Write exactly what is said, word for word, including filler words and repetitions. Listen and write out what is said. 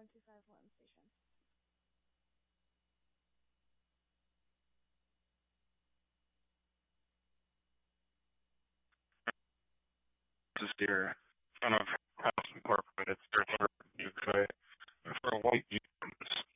one two five one station. This is your son of